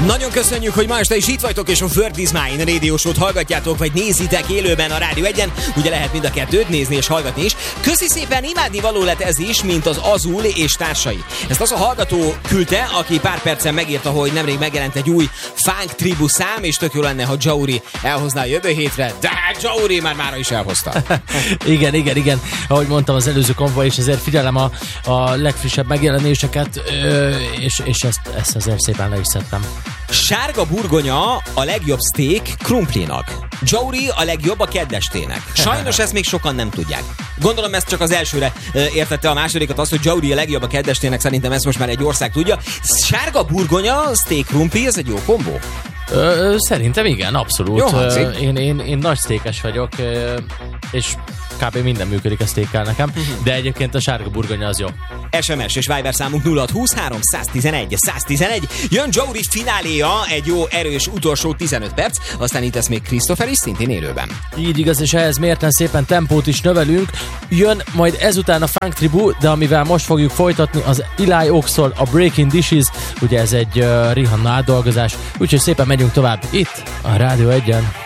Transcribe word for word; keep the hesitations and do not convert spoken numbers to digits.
Nagyon köszönjük, hogy ma este is itt vagytok, és a World is Mine Radio Show-t hallgatjátok, vagy nézitek élőben a Rádió egyen. Ugye lehet mind a kettőt nézni és hallgatni is. Köszi szépen, imádni való lett ez is, mint az Azul és társai. Ezt az a hallgató küldte, aki pár percen megírta, hogy nemrég megjelent egy új Funk Tribu szám, és tök jó lenne, ha Jauri elhozná a jövő hétre, de hát Jauri már mára is elhozta. igen, igen, igen. Ahogy mondtam az előző konvoi, és ezért figyelem a, a legfrissebb megjelenéseket, és, és ezt, ezt azért szépen le is szedtem. Sárga burgonya a legjobb steak krumplinak. Jauri a legjobb a kedvestének. Sajnos ezt még sokan nem tudják. Gondolom ezt csak az elsőre értette, a másodikat az, hogy Jauri a legjobb a kedvestének, szerintem ezt most már egy ország tudja. Sárga burgonya, steak krumpli, ez egy jó kombó? Ö, szerintem igen, abszolút. Jó hangzik. Én, én, én nagy sztékes vagyok, és kb. Minden működik a sztékkel nekem, de egyébként a sárga burgonya az jó. es em es és Viber számunk nulla hat huszonhárom száztizenegy száztizenegy. Jön Jauri fináléja, egy jó erős utolsó tizenöt perc, aztán itt lesz még Christopher is, szintén élőben. Így igaz, és ehhez mérten szépen tempót is növelünk. Jön majd ezután a Funk Tribu, de amivel most fogjuk folytatni, az Eli Oxol, a Breaking Dishes, ugye ez egy uh, Rihanna átdolgozás, úgyhogy szépen megyünk tovább itt a Rádió egyen.